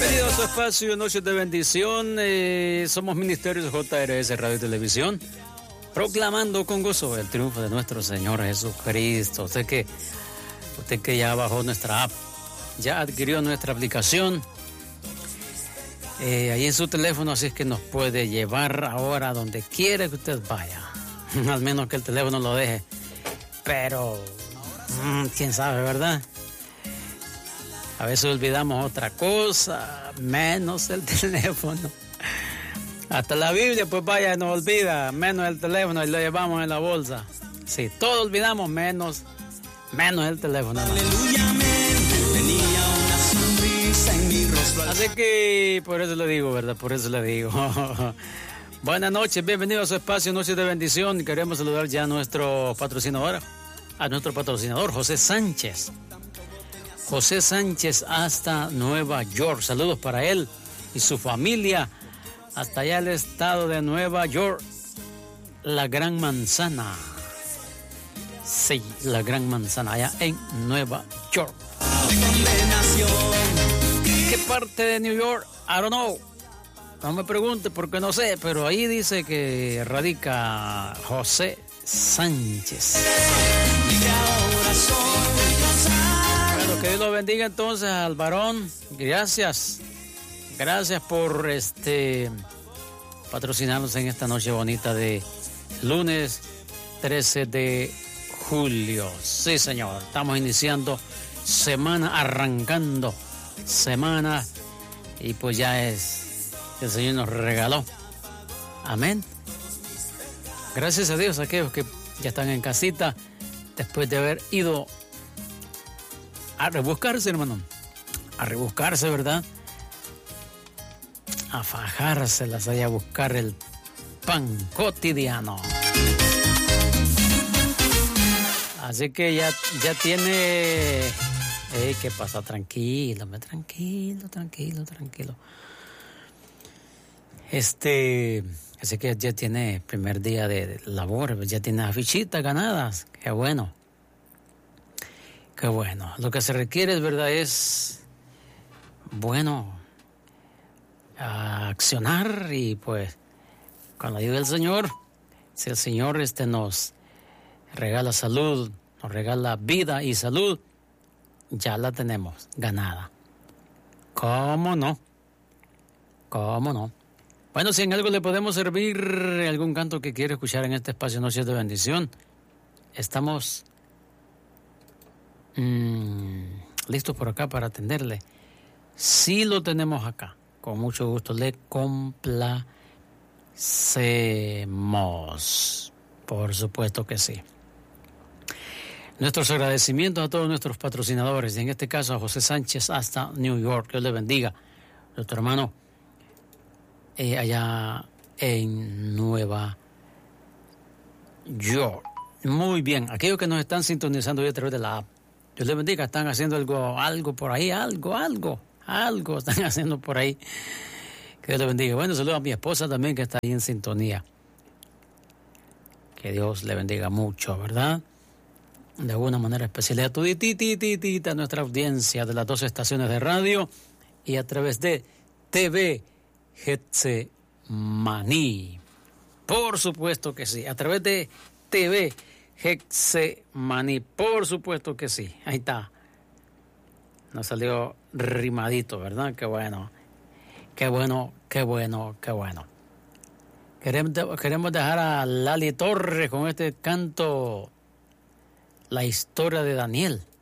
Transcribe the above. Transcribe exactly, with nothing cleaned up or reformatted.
Bienvenido a su espacio Noches de Bendición. Eh, somos Ministerios J R S Radio y Televisión, proclamando con gozo el triunfo de nuestro Señor Jesucristo. Usted que, usted que ya bajó nuestra app, ya adquirió nuestra aplicación, eh, ahí en su teléfono, así es que nos puede llevar ahora donde quiera que usted vaya. Al menos que el teléfono lo deje. Pero, mmm, quién sabe, ¿verdad? A veces olvidamos otra cosa, menos el teléfono. Hasta la Biblia, pues vaya, nos olvida, menos el teléfono y lo llevamos en la bolsa. Sí, todo olvidamos, menos, menos el teléfono. Aleluya, amén. Tenía una sonrisa en mi rostro. Así que por eso le digo, ¿verdad? Por eso le digo. Buenas noches, bienvenido a su espacio Noches de Bendición. Queremos saludar ya a nuestro patrocinador, a nuestro patrocinador, José Sánchez. José Sánchez hasta Nueva York. Saludos para él y su familia hasta allá el estado de Nueva York. La Gran Manzana. Sí, la Gran Manzana, allá en Nueva York. ¿Qué parte de New York? I don't know. No me pregunte porque no sé, pero ahí dice que radica José Sánchez. Bueno, que Dios lo bendiga entonces al varón. Gracias. Gracias por este patrocinarnos en esta noche bonita de lunes trece de julio. Sí, señor. Estamos iniciando semana, arrancando semana, y pues ya es que el Señor nos regaló. Amén. Gracias a Dios a aquellos que ya están en casita después de haber ido a rebuscarse, hermano. A rebuscarse, ¿verdad? A fajárselas ahí a buscar el pan cotidiano. Así que ya, ya tiene... Ey, ¿qué pasa? Tranquilo, me tranquilo, tranquilo, tranquilo. Este... Así que ya tiene primer día de labor, ya tiene afichitas ganadas. Qué bueno. Qué bueno. Lo que se requiere, es verdad, es... Bueno... a accionar, y pues con la ayuda del Señor, si el Señor este nos regala salud, nos regala vida y salud, ya la tenemos ganada. ¿Cómo no? ¿Cómo no? Bueno, si en algo le podemos servir, algún canto que quiere escuchar en este espacio Noches de Bendición, estamos mmm, listos por acá para atenderle. Sí lo tenemos acá. Con mucho gusto le complacemos. Por supuesto que sí. Nuestros agradecimientos a todos nuestros patrocinadores, y en este caso a José Sánchez hasta New York. Dios le bendiga. Nuestro hermano eh, allá en Nueva York. Muy bien. Aquellos que nos están sintonizando hoy a través de la app, Dios le bendiga. Están haciendo algo, algo por ahí, algo, algo. Algo están haciendo por ahí. Que Dios le bendiga. Bueno, saludo a mi esposa también, que está ahí en sintonía. Que Dios le bendiga mucho, ¿verdad? De alguna manera especial a toditititita nuestra audiencia de las dos estaciones de radio y a través de T V Getsemaní. Por supuesto que sí. A través de T V Getsemaní. Por supuesto que sí. Ahí está. Nos salió rimadito, ¿verdad? Qué bueno, qué bueno, qué bueno, qué bueno. Queremos, queremos dejar a Lali Torres con este canto, La Historia de Daniel.